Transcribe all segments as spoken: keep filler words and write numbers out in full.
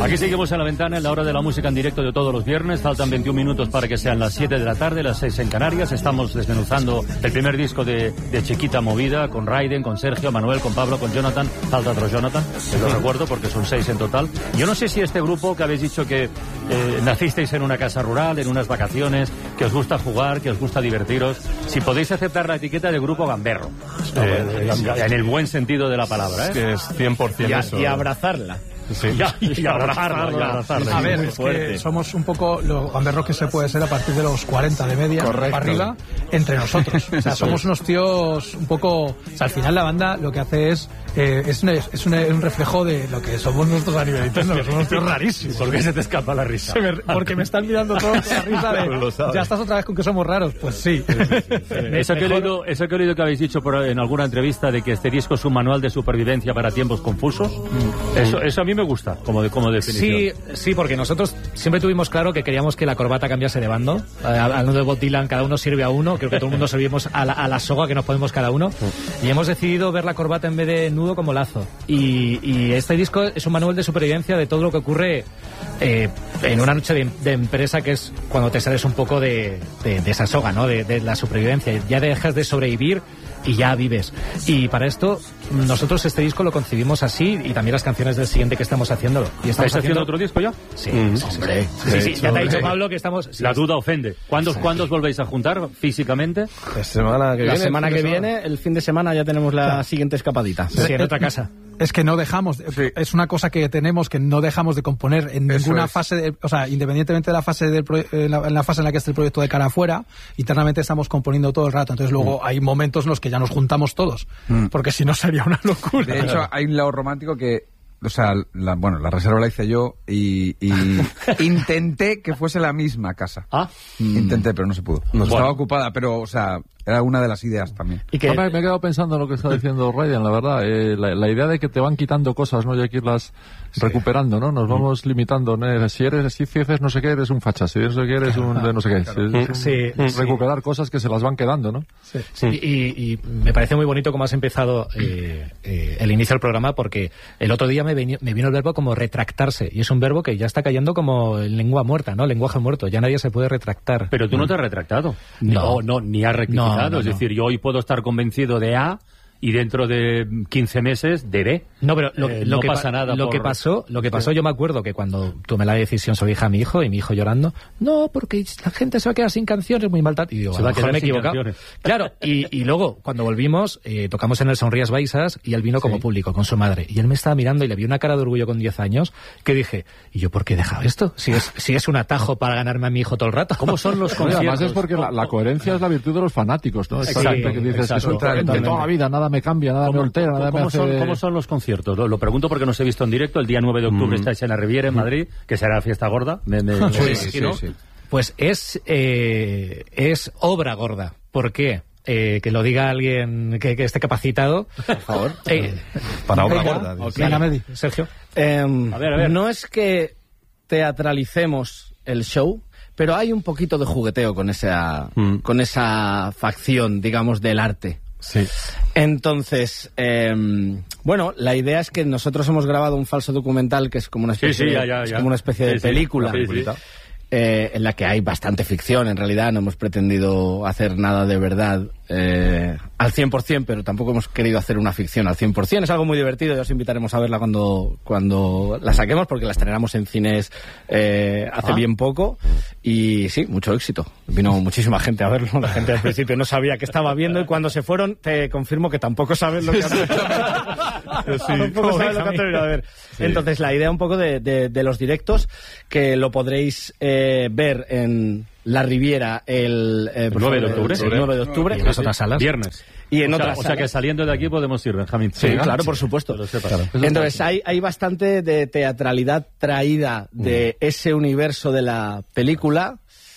Aquí seguimos en La Ventana, en la hora de la música en directo de todos los viernes. Faltan veintiún minutos para que sean las siete de la tarde, las seis en Canarias. Estamos desmenuzando el primer disco de, de Chiquita Movida, con Raiden, con Sergio, Manuel, con Pablo, con Jonathan. Falta otro Jonathan, que lo recuerdo porque son seis en total. Yo no sé si este grupo que habéis dicho que eh, nacisteis en una casa rural, en unas vacaciones, que os gusta jugar, que os gusta divertiros, si podéis aceptar la etiqueta de grupo gamberro, eh, en el buen sentido de la palabra, ¿eh? Es que es cien por ciento y, eso. y abrazarla. Sí. Y, y abrazarla, y abrazarla. A ver, es que somos un poco lo gamberros que se puede ser a partir de los cuarenta de media para arriba entre nosotros. O sea, somos unos tíos un poco... O sea, al final la banda lo que hace es... Eh, es, un, es un, un reflejo de lo que somos nosotros a nivel interno, que somos unos tíos rarísimos. ¿Por qué se te escapa la risa? Me, porque me están mirando todos con la risa de... ¿Ya estás otra vez con que somos raros? Pues sí. sí, sí, sí. Eso, que he leído, eso que he leído que habéis dicho por, en alguna entrevista de que este disco es un manual de supervivencia para tiempos confusos, mm. eso, eso a mí me gusta, como, de, como definición. Sí, sí, porque nosotros siempre tuvimos claro que queríamos que la corbata cambiase de bando. Hablando de Bob Dylan, cada uno sirve a uno. Creo que todo el mundo servimos a la, a la soga que nos ponemos cada uno. Y hemos decidido ver la corbata en vez de nudo como lazo. Y, y este disco es un manual de supervivencia de todo lo que ocurre eh, en una noche de, de empresa, que es cuando te sales un poco de, de, de esa soga, ¿no? De, de la supervivencia. Ya dejas de sobrevivir y ya vives. Y para esto nosotros este disco lo concibimos así, y también las canciones del siguiente que estamos haciéndolo. ¿Y estamos haciendo, haciendo otro disco ya? Sí, mm. sí, sí, hombre. Sí, sí, sí, sí. Ya te ha dicho Pablo que estamos... Sí, la duda ofende. ¿Cuándo, ¿Cuándo os volvéis a juntar físicamente? La semana que la viene. La semana que viene, el fin de semana ya tenemos la claro. siguiente escapadita. Sí, sí, en otra casa. Es que no dejamos, sí. es una cosa que tenemos, que no dejamos de componer en Eso ninguna es. fase, de, o sea, independientemente de la fase del pro, en, la, en la fase en la que esté el proyecto de cara afuera, internamente estamos componiendo todo el rato. Entonces luego mm. hay momentos en los que ya nos juntamos todos, mm. porque si no sería una locura. De hecho, hay un lado romántico que, o sea, la, bueno, la reserva la hice yo y, y intenté que fuese la misma casa. Ah, intenté, pero no se pudo. No, bueno. Estaba ocupada, pero, o sea, era una de las ideas también. ¿Y que... Me he quedado pensando en lo que está diciendo Raiden, la verdad. Eh, la, la idea de que te van quitando cosas, ¿no? Y hay que irlas sí. recuperando, ¿no? Nos vamos mm. limitando, ¿no? Si eres, si haces no sé qué, eres un facha. Si eres no sé qué, eres un de no sé qué. Claro. Es, es sí, un, sí. recuperar cosas que se las van quedando, ¿no? Sí. sí. Y, y me parece muy bonito cómo has empezado eh, eh, el inicio del programa, porque el otro día me, veni, me vino el verbo como retractarse, y es un verbo que ya está cayendo como en lengua muerta, ¿no? Lenguaje muerto. Ya nadie se puede retractar. Pero tú no te has retractado. No, no, ni has rectificado. No, no, es decir, yo hoy puedo estar convencido de A y dentro de quince meses de B. No, pero lo, eh, lo no que pasa pa nada. Lo por... que pasó, lo que pasó, sí. yo me acuerdo que cuando tomé la decisión sobre hija a mi hijo, y mi hijo llorando, no, porque la gente se va a quedar sin canciones, muy mal tal. Y digo, se va a quedar me he sin equivocado. Canciones. Claro, y, y luego, cuando volvimos, eh, tocamos en el Sonrías Baixas, y él vino sí. como público, con su madre. Y él me estaba mirando y le vi una cara de orgullo con diez años, que dije, ¿y yo por qué he dejado esto? Si es, si es un atajo para ganarme a mi hijo todo el rato. ¿Cómo son los conciertos? Además es porque la, la coherencia es la virtud de los fanáticos, ¿no? Exacto, que dices, exacto, es de toda la vida, nada me cambia, nada me altera, nada me hace... Son, ¿Cómo son los conciertos? Lo, lo pregunto porque no os he visto en directo. El día nueve de octubre mm. estáis en la Riviera, en Madrid, que será la fiesta gorda. Me, me, sí, sí, sí, sí. Pues es, eh, es obra gorda. ¿Por qué? Eh, que lo diga alguien que, que esté capacitado. Por favor. Eh, Para obra gorda. Okay. Sergio. Eh, a ver, a ver. No es que teatralicemos el show, pero hay un poquito de jugueteo con esa, mm. con esa facción, digamos, del arte. Sí. Entonces, eh, bueno, la idea es que nosotros hemos grabado un falso documental que es como una especie, sí, sí, ya, ya, de, es ya. como una especie sí, de película. Sí, sí. Eh, en la que hay bastante ficción, en realidad no hemos pretendido hacer nada de verdad eh, al cien por cien, pero tampoco hemos querido hacer una ficción al cien por cien. Es algo muy divertido, ya os invitaremos a verla cuando, cuando la saquemos, porque la estrenamos en cines eh, hace ah. bien poco, y sí, mucho éxito. Vino muchísima gente a verlo, la gente al principio no sabía qué estaba viendo, y cuando se fueron te confirmo que tampoco saben lo que han visto. Sí, tampoco saben lo que han tenido a ver. Sí. Entonces la idea un poco de, de, de los directos, que lo podréis eh, ver en La Riviera el, eh, el nueve de octubre, el, el nueve de octubre, y en las otras salas viernes, y en o otras sea, salas. O sea que saliendo de aquí podemos ir, Benjamín. Sí, sí, claro, por supuesto. Claro. Entonces hay, hay bastante de teatralidad traída de mm. ese universo de la película,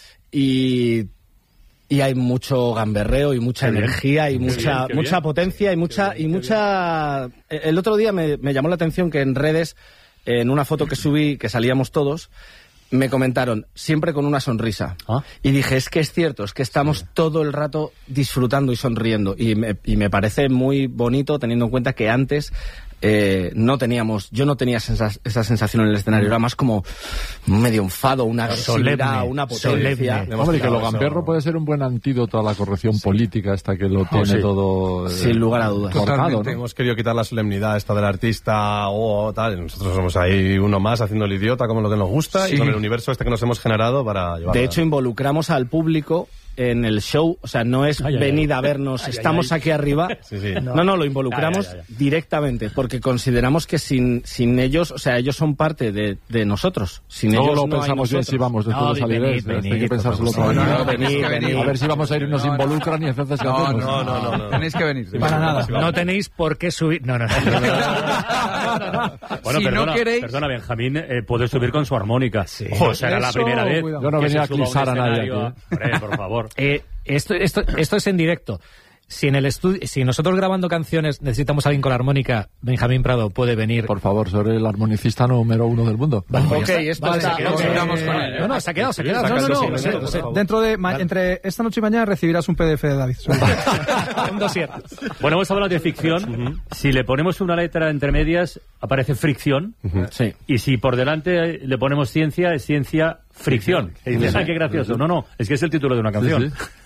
y y hay mucho gamberreo y mucha qué energía bien, y mucha bien, mucha bien. potencia y mucha bien, y mucha bien. El otro día me, me llamó la atención que en redes, en una foto que subí, que salíamos todos, me comentaron, siempre con una sonrisa. ¿Ah? Y dije, es que es cierto, es que estamos sí. todo el rato disfrutando y sonriendo. Y me, y me parece muy bonito, teniendo en cuenta que antes eh, no teníamos, yo no tenía esa, esa sensación en el escenario, era más como un medio enfado, una agresividad, solemne, una potencia. Solemne. Hombre, que lo gamberro puede ser un buen antídoto a la corrección sí. política esta que lo oh, tiene sí. todo... Eh, sin lugar a dudas. Totalmente, ¿no? Hemos querido quitar la solemnidad esta del artista o oh, tal, nosotros somos ahí uno más haciendo el idiota como lo que nos gusta sí. y con el universo este que nos hemos generado para llevarla. De hecho, involucramos al público en el show, o sea, no es ay, venid ay, a vernos, ay, estamos ay, aquí arriba. Sí, sí. No, no, lo involucramos ay, ay, ay. directamente, porque consideramos que sin, sin ellos, o sea, ellos son parte de, de nosotros. Sin no ellos lo no pensamos bien si vamos después no, de salir. Venid, venid, hay que pensárselo todo. No, no, venid, venid. A ver si vamos a ir y nos no, involucran no. y entonces ¿qué no, hacemos? No, no, no, no. Tenéis que venir. Para nada. No tenéis por qué subir. No, no, no. Bueno, si perdona, no queréis... perdona, Benjamín, eh, puede subir con su armónica. Sí. O sea, era la primera vez. Yo no venía a eclipsar a nadie. Hombre, por favor. Eh, esto, esto, esto es en directo. Si en el estudio, si nosotros grabando canciones necesitamos a alguien con la armónica, Benjamín Prado puede venir. Por favor, soy el armonicista número uno del mundo. Vale, ok, esto vale, está. Okay. Eh, no, no, se ha quedado, se ha quedado. No, no, no, no, sí, no, no, sí, no, dentro de vale. entre esta noche y mañana recibirás un P D F de David. Un dossier. Bueno, hemos hablado de ficción. Uh-huh. Si le ponemos una letra entre medias, aparece fricción. Uh-huh. Sí. Y si por delante le ponemos ciencia, es ciencia fricción. Y dices, ¡ay, qué gracioso! No, no, es que es el título de una canción. Sí, sí.